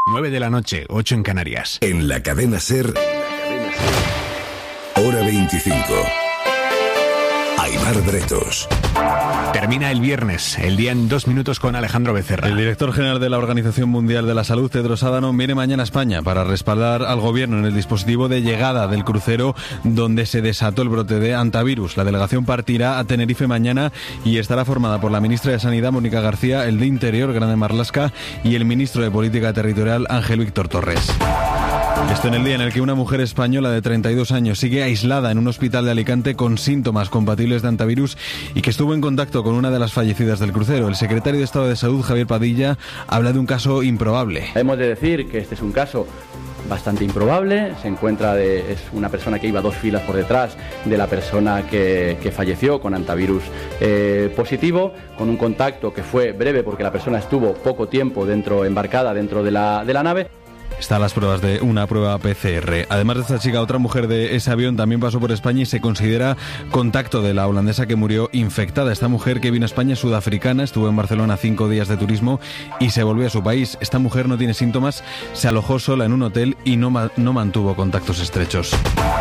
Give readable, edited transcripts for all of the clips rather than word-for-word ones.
9 de la noche, 8 en Canarias. En la cadena SER, hora 25. Aimar Bretos. Termina el viernes, el día en 2 minutos con Alejandro Becerra. El director general de la Organización Mundial de la Salud, Tedros Adhanom, viene mañana a España para respaldar al gobierno en el dispositivo de llegada del crucero donde se desató el brote de hantavirus. La delegación partirá a Tenerife mañana y estará formada por la ministra de Sanidad, Mónica García, el de Interior, Grande Marlaska, y el ministro de Política Territorial, Ángel Víctor Torres. Esto en el día en el que una mujer española de 32 años sigue aislada en un hospital de Alicante con síntomas compatibles de hantavirus y que estuvo en contacto con una de las fallecidas del crucero. El secretario de Estado de Salud, Javier Padilla, habla de un caso improbable. Hemos de decir que este es un caso bastante improbable. Se encuentra es una persona que iba 2 filas por detrás de la persona que falleció con hantavirus positivo, con un contacto que fue breve porque la persona estuvo poco tiempo embarcada dentro de la nave. Están las pruebas de una prueba PCR. Además de esta chica, otra mujer de ese avión también pasó por España y se considera contacto de la holandesa que murió infectada. Esta mujer que vino a España es sudafricana, estuvo en Barcelona 5 días de turismo y se volvió a su país. Esta mujer no tiene síntomas, se alojó sola en un hotel y no mantuvo contactos estrechos.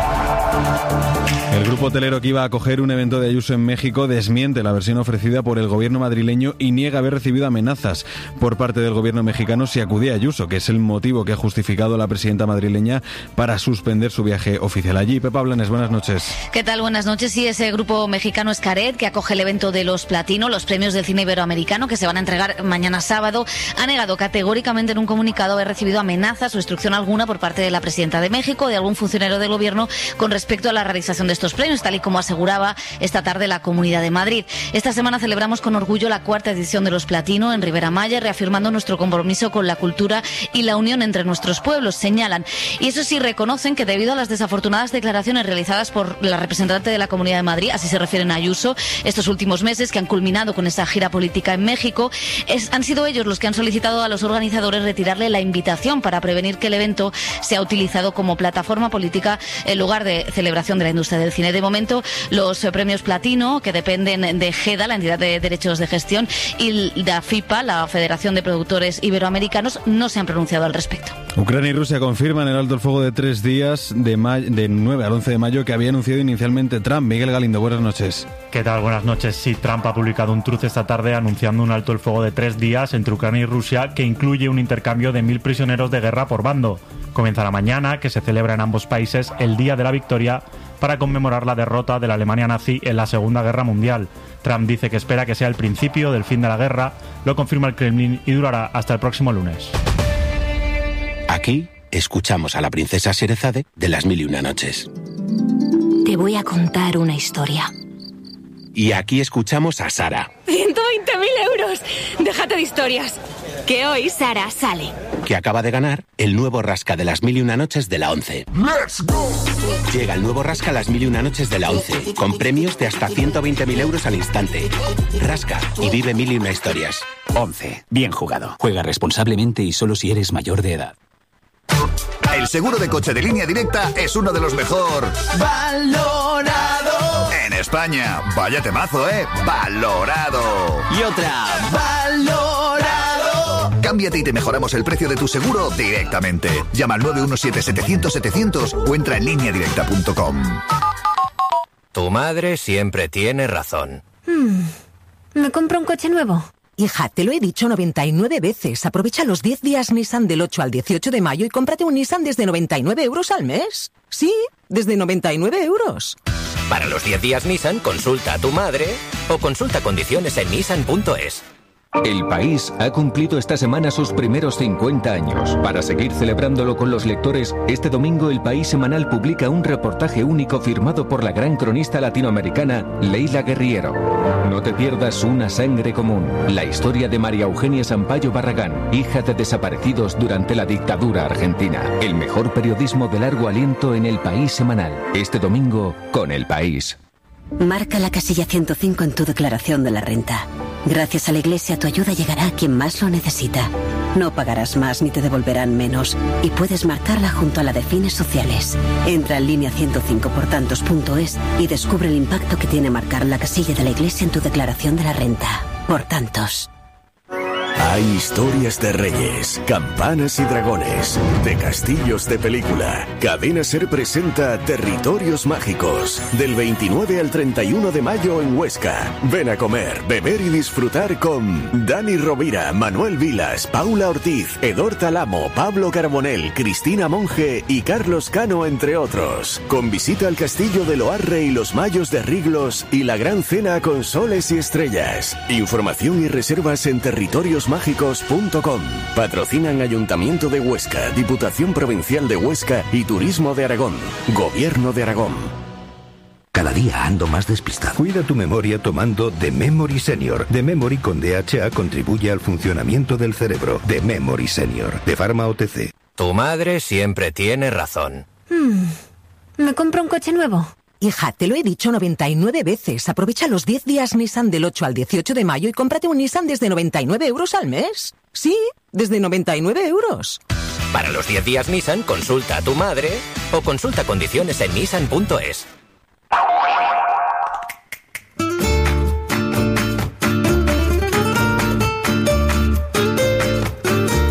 El grupo hotelero que iba a acoger un evento de Ayuso en México desmiente la versión ofrecida por el gobierno madrileño y niega haber recibido amenazas por parte del gobierno mexicano si acudía a Ayuso, que es el motivo que ha justificado la presidenta madrileña para suspender su viaje oficial allí. Pepa Blanes, buenas noches. ¿Qué tal? Buenas noches. Sí, ese grupo mexicano es Xcaret, que acoge el evento de los Platino, los premios del cine iberoamericano, que se van a entregar mañana sábado, ha negado categóricamente en un comunicado haber recibido amenazas o instrucción alguna por parte de la presidenta de México o de algún funcionario del gobierno con respecto a la realización de estos premios, tal y como aseguraba esta tarde la Comunidad de Madrid. Esta semana celebramos con orgullo la 4ª edición de los Platino en Ribera Maya, reafirmando nuestro compromiso con la cultura y la unión entre nuestros pueblos, señalan. Y eso sí, reconocen que debido a las desafortunadas declaraciones realizadas por la representante de la Comunidad de Madrid, así se refieren a Ayuso, estos últimos meses que han culminado con esa gira política en México, han sido ellos los que han solicitado a los organizadores retirarle la invitación para prevenir que el evento sea utilizado como plataforma política en lugar de celebración de la industria del cine. De momento, los premios Platino, que dependen de GEDA, la entidad de derechos de gestión, y la FIPA, la Federación de Productores Iberoamericanos, no se han pronunciado al respecto. Ucrania y Rusia confirman el alto el fuego de 3 días de 9 al 11 de mayo que había anunciado inicialmente Trump. Miguel Galindo, buenas noches. ¿Qué tal? Buenas noches. Sí, Trump ha publicado un truce esta tarde anunciando un alto el fuego de 3 días entre Ucrania y Rusia que incluye un intercambio de 1.000 prisioneros de guerra por bando. Comenzará mañana, que se celebra en ambos países el Día de la Victoria, para conmemorar la derrota de la Alemania nazi en la Segunda Guerra Mundial. Trump dice que espera que sea el principio del fin de la guerra, lo confirma el Kremlin y durará hasta el próximo lunes. Aquí escuchamos a la princesa Sherezade de Las Mil y Una Noches. Te voy a contar una historia. Y aquí escuchamos a Sara. 120.000 euros. Déjate de historias. Que hoy Sara sale. Que acaba de ganar el nuevo rasca de Las Mil y Una Noches de la 11. ¡Let's go! Llega el nuevo rasca Las Mil y Una Noches de la 11, con premios de hasta 120.000 euros al instante. Rasca y vive 1000 y una historias. 11. Bien jugado. Juega responsablemente y solo si eres mayor de edad. El seguro de coche de Línea Directa es uno de los mejor valorado en España. Vaya temazo, ¿eh? Valorado. Y otra. Valorado. Cámbiate y te mejoramos el precio de tu seguro directamente. Llama al 917-700-700 o entra en lineadirecta.com. Tu madre siempre tiene razón. ¿Me compro un coche nuevo? Hija, te lo he dicho 99 veces. Aprovecha los 10 días Nissan del 8 al 18 de mayo y cómprate un Nissan desde 99 euros al mes. Sí, desde 99 euros. Para los 10 días Nissan, consulta a tu madre o consulta condiciones en nissan.es. El País ha cumplido esta semana sus primeros 50 años. Para seguir celebrándolo con los lectores, este domingo El País Semanal publica un reportaje único firmado por la gran cronista latinoamericana Leila Guerriero. No te pierdas Una sangre común, la historia de María Eugenia Sampaio Barragán, hija de desaparecidos durante la dictadura argentina. El mejor periodismo de largo aliento en El País Semanal. Este domingo con El País. Marca la casilla 105 en tu declaración de la renta. Gracias a la Iglesia, tu ayuda llegará a quien más lo necesita. No pagarás más ni te devolverán menos. Y puedes marcarla junto a la de fines sociales. Entra en línea105portantos.es y descubre el impacto que tiene marcar la casilla de la Iglesia en tu declaración de la renta. Por tantos. Hay historias de reyes, campanas y dragones, de castillos de película. Cadena SER presenta Territorios Mágicos, del 29 al 31 de mayo en Huesca. Ven a comer, beber y disfrutar con Dani Rovira, Manuel Vilas, Paula Ortiz, Edor Talamo, Pablo Carbonell, Cristina Monge y Carlos Cano, entre otros. Con visita al castillo de Loarre y los Mayos de Riglos y la gran cena con soles y estrellas. Información y reservas en territoriosmágicos.com. Patrocinan Ayuntamiento de Huesca, Diputación Provincial de Huesca y Turismo de Aragón. Gobierno de Aragón. Cada día ando más despistado. Cuida tu memoria tomando The Memory Senior. The Memory con DHA contribuye al funcionamiento del cerebro. The Memory Senior, de Pharma OTC. Tu madre siempre tiene razón. ¿Me compro un coche nuevo? Hija, te lo he dicho 99 veces. Aprovecha los 10 días Nissan del 8 al 18 de mayo y cómprate un Nissan desde 99 euros al mes. Sí, desde 99 euros. Para los 10 días Nissan, consulta a tu madre o consulta condiciones en nissan.es.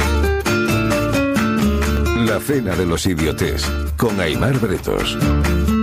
La cena de los idiotes, con Aimar Bretos.